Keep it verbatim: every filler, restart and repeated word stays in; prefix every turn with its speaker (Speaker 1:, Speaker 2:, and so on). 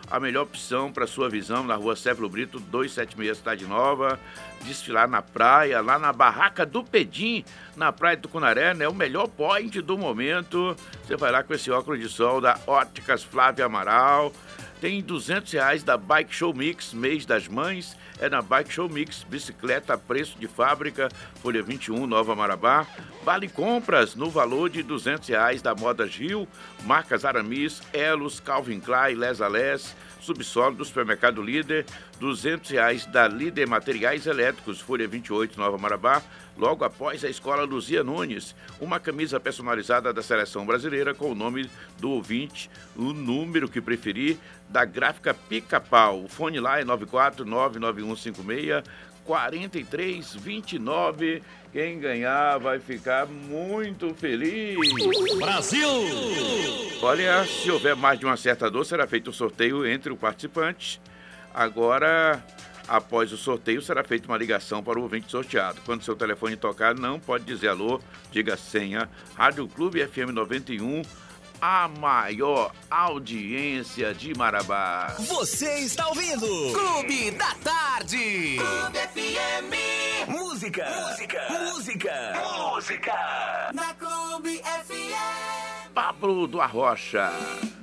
Speaker 1: a melhor opção para sua visão na rua Céfalo Brito, duzentos e setenta e seis, Cidade Nova. Desfilar na praia, lá na Barraca do Pedim, na Praia do Tucunaré, né? O melhor point do momento. Você vai lá com esse óculos de sol da Óticas Flávia Amaral. Tem duzentos reais da Bike Show Mix, mês das mães, é na Bike Show Mix, bicicleta a preço de fábrica, Folha vinte e um, Nova Marabá. Vale compras no valor de duzentos reais da Moda Gil, marcas Aramis, Elos, Calvin Klein, Les Alés, Subsolo do Supermercado Líder, duzentos reais da Líder Materiais Elétricos, Folha vinte e oito, Nova Marabá. Logo após a Escola Luzia Nunes, uma camisa personalizada da Seleção Brasileira com o nome do ouvinte, o número que preferir, da Gráfica Pica-Pau. O fone lá é nove quatro nove nove um cinco seis quatro três dois nove. Quem ganhar vai ficar muito feliz.
Speaker 2: Brasil!
Speaker 1: Olha, se houver mais de um acertador, será feito um sorteio entre os participantes. Agora, após o sorteio, será feita uma ligação para o ouvinte sorteado. Quando seu telefone tocar, não pode dizer alô, diga senha. Rádio Clube F M noventa e um, a maior audiência de Marabá.
Speaker 3: Você está ouvindo Clube da Tarde. Clube F M. Música, música, música, música. Na Clube F M.
Speaker 1: Pablo do Arrocha.